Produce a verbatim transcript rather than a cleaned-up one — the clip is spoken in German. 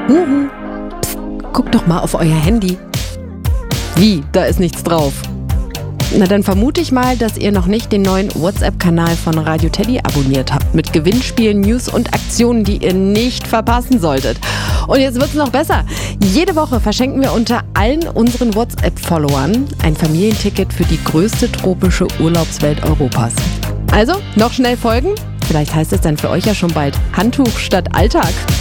Huhu. Psst, guckt doch mal auf euer Handy. Wie? Da ist nichts drauf. Na, dann vermute ich mal, dass ihr noch nicht den neuen WhatsApp-Kanal von Radio Teddy abonniert habt. Mit Gewinnspielen, News und Aktionen, die ihr nicht verpassen solltet. Und jetzt wird's noch besser. Jede Woche verschenken wir unter allen unseren WhatsApp-Followern ein Familienticket für die größte tropische Urlaubswelt Europas. Also, noch schnell folgen? Vielleicht heißt es dann für euch ja schon bald Handtuch statt Alltag.